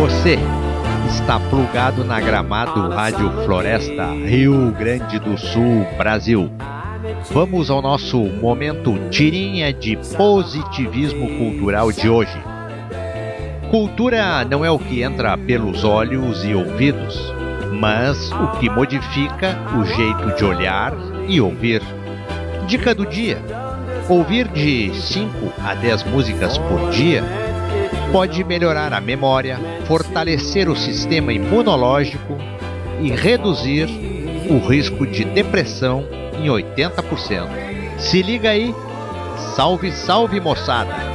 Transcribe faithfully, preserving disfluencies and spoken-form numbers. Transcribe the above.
Você está plugado na Gramado Rádio Floresta, Rio Grande do Sul, Brasil. Vamos ao nosso momento tirinha de positivismo cultural de hoje. Cultura não é o que entra pelos olhos e ouvidos, mas o que modifica o jeito de olhar e ouvir. Dica do dia: ouvir de cinco a dez músicas por dia pode melhorar a memória, fortalecer o sistema imunológico e reduzir o risco de depressão em oitenta por cento. Se liga aí, salve, salve moçada!